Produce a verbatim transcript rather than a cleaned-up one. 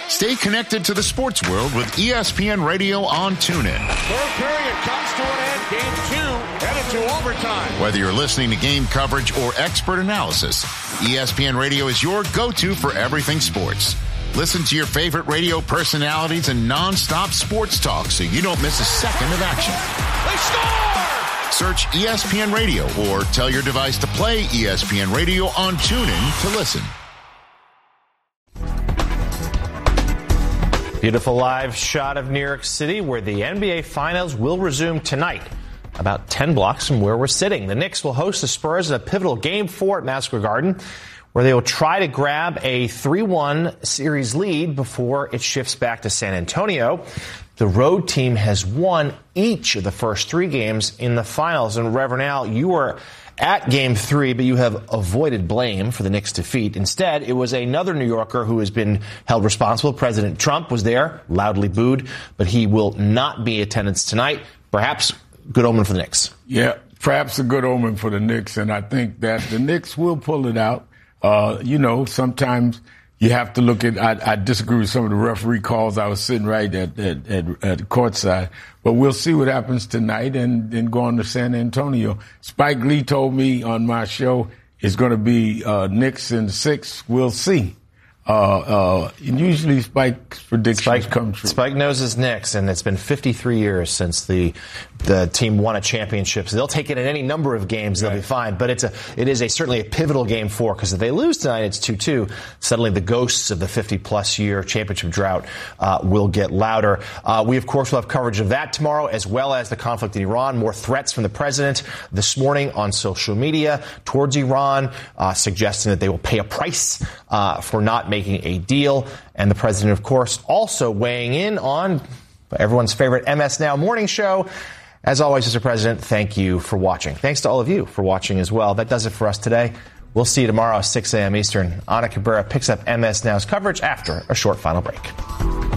Stay connected to the sports world with E S P N Radio on TuneIn. Third period comes to an end. Game two headed to overtime. Whether you're listening to game coverage or expert analysis, E S P N Radio is your go-to for everything sports. Listen to your favorite radio personalities and non-stop sports talk so you don't miss a second of action. They score! Search E S P N Radio or tell your device to play E S P N Radio on TuneIn to listen. Beautiful live shot of New York City where the N B A Finals will resume tonight, about ten blocks from where we're sitting. The Knicks will host the Spurs in a pivotal Game four at Madison Square Garden, where they will try to grab a three one series lead before it shifts back to San Antonio. The road team has won each of the first three games in the finals. And Reverend Al, you were at Game three, but you have avoided blame for the Knicks' defeat. Instead, it was another New Yorker who has been held responsible. President Trump was there, loudly booed, but he will not be in attendance tonight. Perhaps good omen for the Knicks. Yeah, perhaps a good omen for the Knicks, and I think that the Knicks will pull it out. Uh, you know, sometimes you have to look at, I, I disagree with some of the referee calls. I was sitting right at, at, at, at courtside. But we'll see what happens tonight and then go on to San Antonio. Spike Lee told me on my show it's going to be uh, Knicks in six. We'll see. Uh, uh, and usually Spike's predictions Spike, come true. Spike knows his Knicks, and it's been fifty-three years since the the team won a championship. So they'll take it in any number of games. They'll right. be fine. But it's a it is a certainly a pivotal game four, because if they lose tonight, it's two two. Suddenly the ghosts of the fifty-plus year championship drought uh, will get louder. Uh, we, of course, will have coverage of that tomorrow, as well as the conflict in Iran. More threats from the president this morning on social media towards Iran, uh, suggesting that they will pay a price uh, for not making making a deal. And the president, of course, also weighing in on everyone's favorite M S Now morning show. As always, Mister President, thank you for watching. Thanks to all of you for watching as well. That does it for us today. We'll see you tomorrow, six a.m. Eastern. Ana Cabrera picks up M S Now's coverage after a short final break.